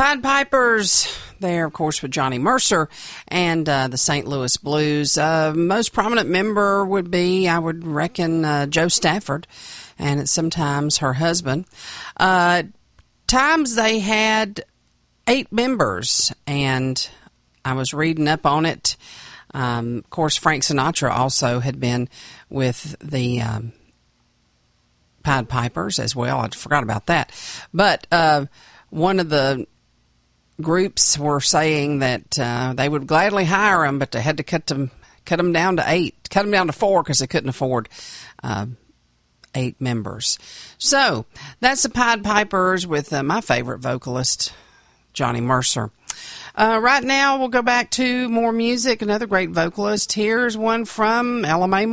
Pied Pipers, there, of course, with Johnny Mercer and the St. Louis Blues. Most prominent member would be, I would reckon, Joe Stafford, and it's sometimes her husband. Times they had 8 members, and I was reading up on it. Of course, Frank Sinatra also had been with the Pied Pipers as well. I forgot about that. But one of the groups were saying that they would gladly hire them, but they had to cut them down to 8, cut them down to 4 because they couldn't afford 8 members. So that's the Pied Pipers with my favorite vocalist, Johnny Mercer. Right now, we'll go back to more music. Another great vocalist. Here's one from Ella Mae